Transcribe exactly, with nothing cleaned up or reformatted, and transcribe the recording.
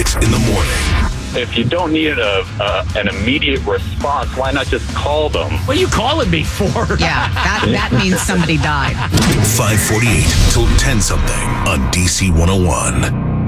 Hits in the morning. If you don't need a, a an immediate response, why not just call them? What are you calling me for? Yeah, that, that means somebody died. five forty-eight till ten something on D C one oh one.